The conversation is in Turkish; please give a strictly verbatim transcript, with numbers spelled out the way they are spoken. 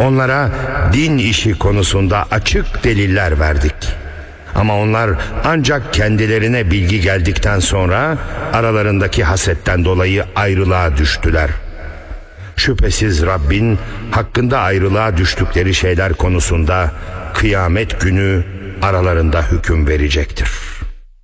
Onlara din işi konusunda açık deliller verdik. Ama onlar ancak kendilerine bilgi geldikten sonra aralarındaki hasetten dolayı ayrılığa düştüler. Şüphesiz Rabbin hakkında ayrılığa düştükleri şeyler konusunda kıyamet günü aralarında hüküm verecektir.